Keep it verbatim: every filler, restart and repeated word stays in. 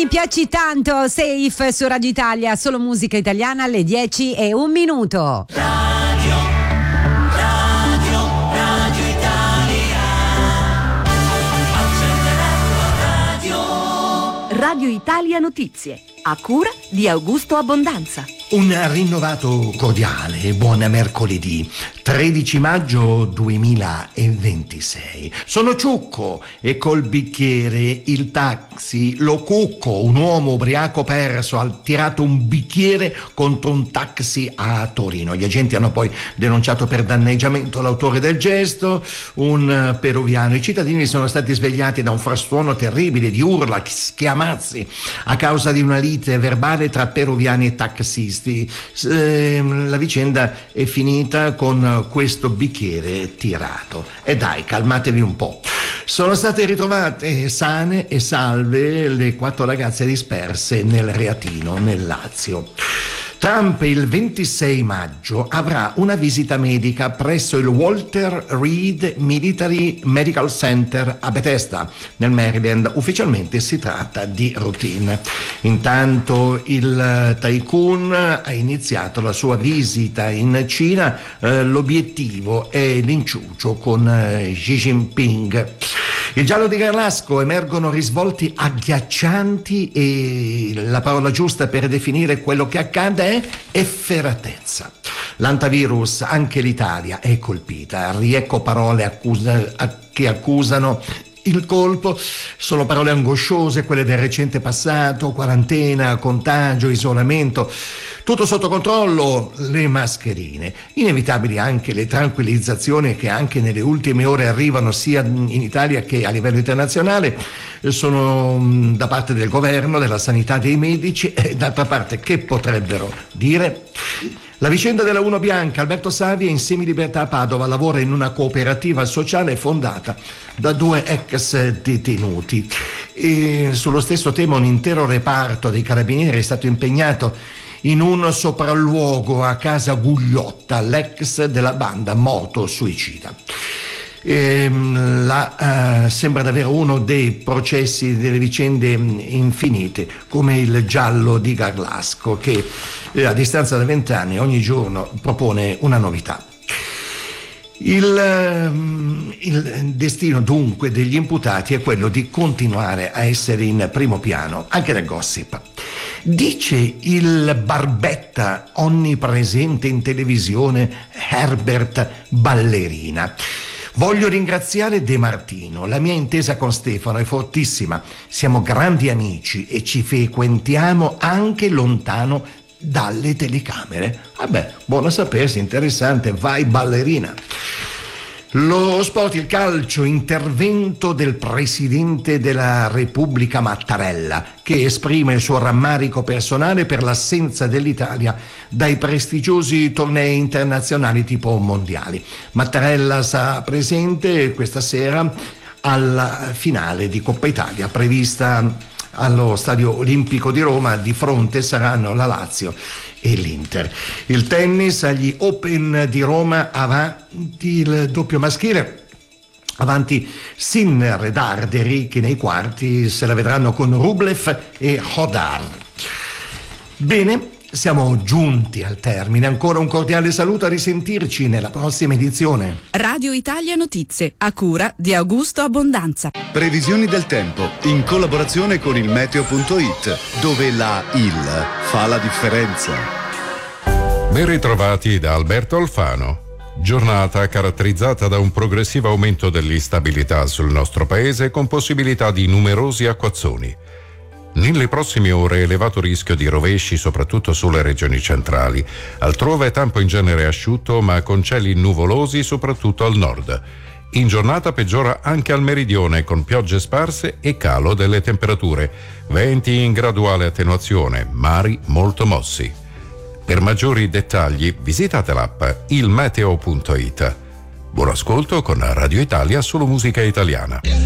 Mi piaci tanto, Safe su Radio Italia, solo musica italiana alle dieci e un minuto. Radio, radio, Radio Italia. Radio. Radio Italia Notizie, a cura di Augusto Abbondanza. Un rinnovato cordiale e buon mercoledì, tredici maggio duemilaventisei. Sono Ciucco e col bicchiere il taxi lo cucco. Un uomo ubriaco perso ha tirato un bicchiere contro un taxi a Torino. Gli agenti hanno poi denunciato per danneggiamento l'autore del gesto, un peruviano. I cittadini sono stati svegliati da un frastuono terribile di urla, schiamazzi a causa di una lite verbale tra peruviani e taxisti. La vicenda è finita con questo bicchiere tirato. E dai, calmatevi un po'. Sono state ritrovate sane e salve le quattro ragazze disperse nel Reatino, nel Lazio. Trump il ventisei maggio avrà una visita medica presso il Walter Reed Military Medical Center a Bethesda, nel Maryland. Ufficialmente si tratta di routine. Intanto il tycoon ha iniziato la sua visita in Cina. Eh, l'obiettivo è l'inciucio con eh, Xi Jinping. Il giallo di Garlasco, emergono risvolti agghiaccianti e la parola giusta per definire quello che accade è efferatezza. L'antivirus, anche l'Italia è colpita. Riecco parole accusa, che accusano il colpo. Sono parole angosciose, quelle del recente passato: quarantena, contagio, isolamento. Tutto sotto controllo, le mascherine. Inevitabili anche le tranquillizzazioni che anche nelle ultime ore arrivano sia in Italia che a livello internazionale. Sono da parte del governo, della sanità, dei medici, e d'altra parte che potrebbero dire? La vicenda della Uno Bianca. Alberto Savi è in semilibertà a Padova, lavora in una cooperativa sociale fondata da due ex detenuti. E sullo stesso tema un intero reparto dei carabinieri è stato impegnato in un sopralluogo a casa Gugliotta, l'ex della banda moto suicida. E, la, uh, sembra davvero uno dei processi, delle vicende infinite, come il giallo di Garlasco, che eh, a distanza da vent'anni ogni giorno propone una novità. Il, il destino dunque degli imputati è quello di continuare a essere in primo piano anche nel gossip. Dice il barbetta onnipresente in televisione Herbert Ballerina: voglio ringraziare De Martino, la mia intesa con Stefano è fortissima, siamo grandi amici e ci frequentiamo anche lontano dalle telecamere. Vabbè, buono a sapersi, interessante, vai Ballerina. Lo sport, il calcio, intervento del Presidente della Repubblica Mattarella, che esprime il suo rammarico personale per l'assenza dell'Italia dai prestigiosi tornei internazionali tipo mondiali. Mattarella sarà presente questa sera alla finale di Coppa Italia prevista allo Stadio Olimpico di Roma. Di fronte saranno la Lazio e l'Inter. Il tennis, agli Open di Roma, avanti il doppio maschile, avanti Sinner ed Arderi, che nei quarti se la vedranno con Rublev e Hodar. Bene, siamo giunti al termine. Ancora un cordiale saluto, a risentirci nella prossima edizione. Radio Italia Notizie, a cura di Augusto Abbondanza. Previsioni del tempo in collaborazione con il meteo punto it, dove la I L fa la differenza. Ben ritrovati da Alberto Alfano. Giornata caratterizzata da un progressivo aumento dell'instabilità sul nostro paese, con possibilità di numerosi acquazzoni. Nelle prossime ore elevato rischio di rovesci soprattutto sulle regioni centrali. Altrove tempo in genere asciutto, ma con cieli nuvolosi soprattutto al nord. In giornata peggiora anche al meridione, con piogge sparse e calo delle temperature. Venti in graduale attenuazione, mari molto mossi. Per maggiori dettagli visitate l'app il meteo punto it. Buon ascolto con Radio Italia, solo musica italiana.